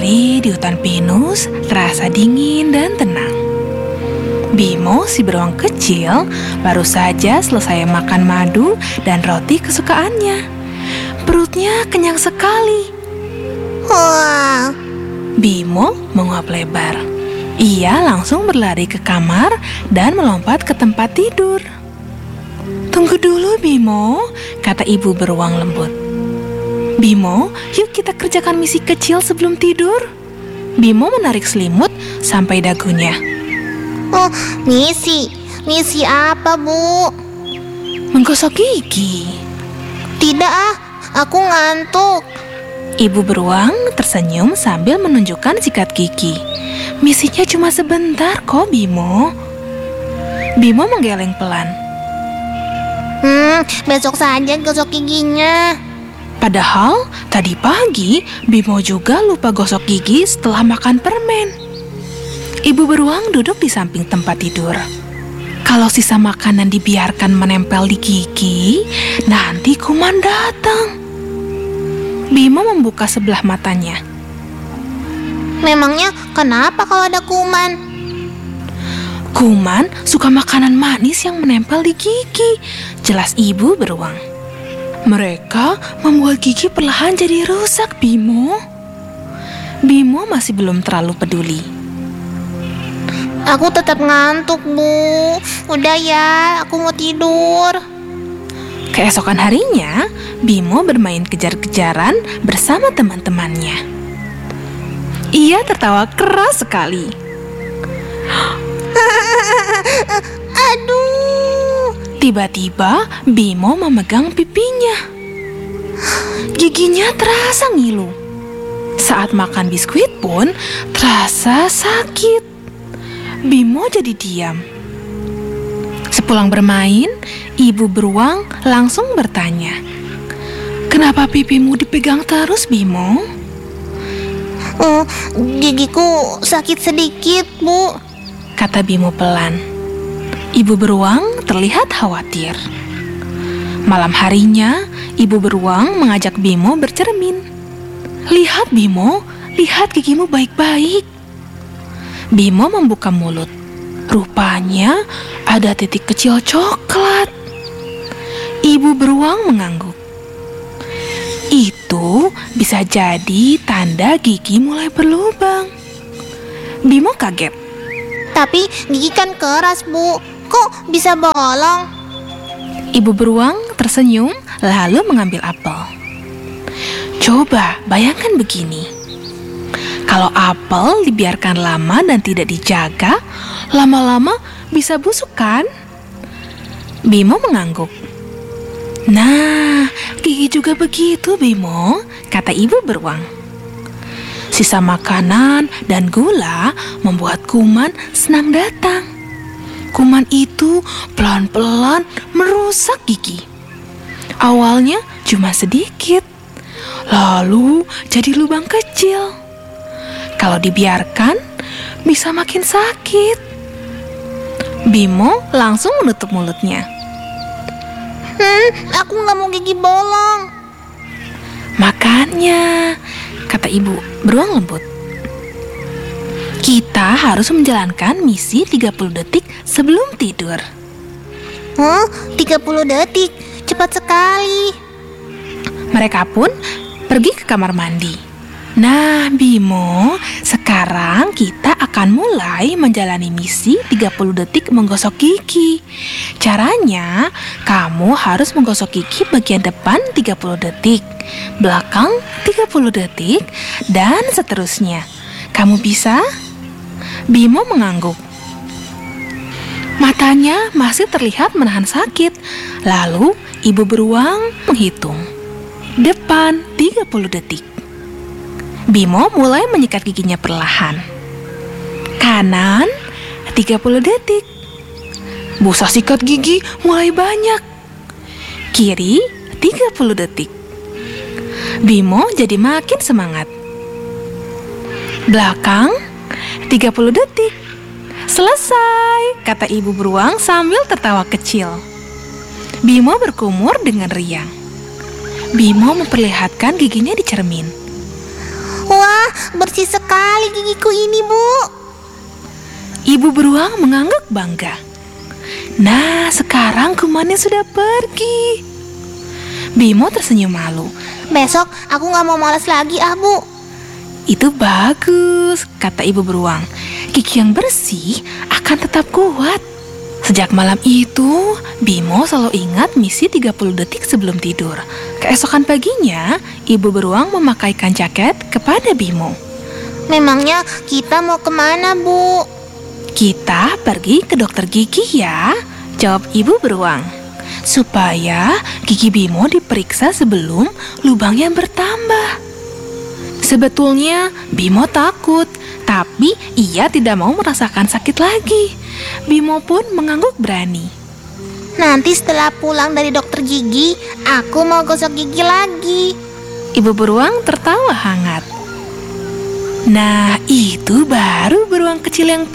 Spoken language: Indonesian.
hari di hutan pinus terasa dingin dan tenang. Bimo, si beruang kecil, baru saja selesai makan madu dan roti kesukaannya. Perutnya kenyang sekali. Wah, Bimo menguap lebar. Ia langsung berlari ke kamar dan melompat ke tempat tidur. "Tunggu dulu, Bimo," kata ibu beruang lembut. "Bimo, yuk kita kerjakan misi kecil sebelum tidur." Bimo menarik selimut sampai dagunya. oh, misi apa, Bu? "Menggosok gigi." Tidak aku ngantuk. Ibu beruang tersenyum sambil menunjukkan sikat gigi. "Misinya cuma sebentar kok, Bimo." Bimo menggeleng pelan. Besok saja gosok giginya. Padahal tadi pagi Bimo juga lupa gosok gigi setelah makan permen. Ibu beruang duduk di samping tempat tidur. Kalau sisa makanan dibiarkan menempel di gigi, nanti kuman datang. Bimo membuka sebelah matanya. Memangnya kenapa kalau ada kuman? Kuman suka makanan manis yang menempel di gigi, jelas ibu beruang. Mereka membuat gigi perlahan jadi rusak, Bimo. Bimo masih belum terlalu peduli. Aku tetap ngantuk, Bu. Udah ya, aku mau tidur. Keesokan harinya, Bimo bermain kejar-kejaran bersama teman-temannya. Ia tertawa keras sekali. Aduh. Tiba-tiba Bimo memegang pipinya. Giginya terasa ngilu. Saat makan biskuit pun terasa sakit. Bimo jadi diam. Sepulang bermain, ibu beruang langsung bertanya, "Kenapa pipimu dipegang terus, Bimo?" Gigiku sakit sedikit, Bu. Kata Bimo pelan. Ibu beruang terlihat khawatir. Malam harinya, ibu beruang mengajak Bimo bercermin. "Lihat, Bimo, lihat gigimu baik-baik." Bimo membuka mulut. Rupanya ada titik kecil coklat. Ibu beruang mengangguk. "Itu bisa jadi tanda gigi mulai berlubang." Bimo kaget. Tapi gigi kan keras, Bu. Kok bisa bolong? Ibu beruang tersenyum lalu mengambil apel. "Coba bayangkan begini. Kalau apel dibiarkan lama dan tidak dijaga, lama-lama bisa busuk kan?" Bimo mengangguk. "Nah, gigi juga begitu, Bimo," kata ibu beruang. Sisa makanan dan gula membuat kuman senang datang. Kuman itu pelan-pelan merusak gigi. Awalnya cuma sedikit, lalu jadi lubang kecil. Kalau dibiarkan, bisa makin sakit. Bimo langsung menutup mulutnya. Aku nggak mau gigi bolong. "Makanya," kata ibu beruang lembut, "kita harus menjalankan misi 30 detik sebelum tidur." 30 detik? Cepat sekali. Mereka pun pergi ke kamar mandi. "Nah, Bimo, sekarang kita akan mulai menjalani misi 30 detik menggosok gigi. Caranya, kamu harus menggosok gigi bagian depan 30 detik, belakang 30 detik, dan seterusnya. Kamu bisa?" Bimo mengangguk. Matanya masih terlihat menahan sakit. Lalu ibu beruang menghitung. Depan 30 detik. Bimo mulai menyikat giginya perlahan. Kanan 30 detik. Busa sikat gigi mulai banyak. Kiri 30 detik. Bimo jadi makin semangat. Belakang 30 detik. "Selesai," kata ibu beruang sambil tertawa kecil. Bimo berkumur dengan riang. Bimo memperlihatkan giginya di cermin. Wah, bersih sekali gigiku ini, Bu. Ibu beruang mengangguk bangga. Nah, sekarang kumannya sudah pergi. Bimo tersenyum malu. Besok aku nggak mau malas lagi, Bu. Itu bagus, kata ibu beruang. Gigi yang bersih akan tetap kuat. Sejak malam itu, Bimo selalu ingat misi 30 detik sebelum tidur. Keesokan paginya, ibu beruang memakaikan jaket kepada Bimo. Memangnya kita mau kemana, Bu? Kita pergi ke dokter gigi ya, jawab ibu beruang. Supaya gigi Bimo diperiksa sebelum lubangnya bertambah. Sebetulnya Bimo takut, tapi ia tidak mau merasakan sakit lagi. Bimo pun mengangguk berani. Nanti setelah pulang dari dokter gigi, aku mau gosok gigi lagi. Ibu beruang tertawa hangat. Nah, itu baru beruang kecil yang